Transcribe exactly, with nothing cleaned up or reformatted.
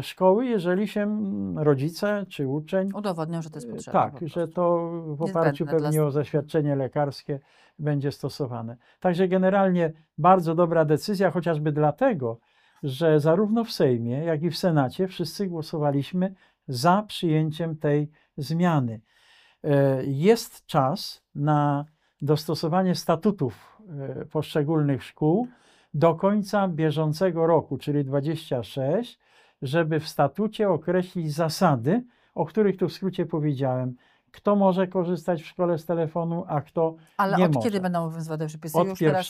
szkoły, jeżeli się mm, rodzice czy uczeń Udowodnią, że to jest potrzebne. tak, po że prostu. to w oparciu Niezbędne dla pewnie o stu- zaświadczenie lekarskie będzie stosowane. Także generalnie bardzo dobra decyzja, chociażby dlatego, że zarówno w Sejmie, jak i w Senacie wszyscy głosowaliśmy za przyjęciem tej zmiany. E, Jest czas na dostosowanie statutów e, poszczególnych szkół do końca bieżącego roku, czyli dwudziestego szóstego, żeby w statucie określić zasady, o których tu w skrócie powiedziałem. Kto może korzystać w szkole z telefonu, a kto Ale nie od może. kiedy będą obowiązywać te przepisy? Od Już teraz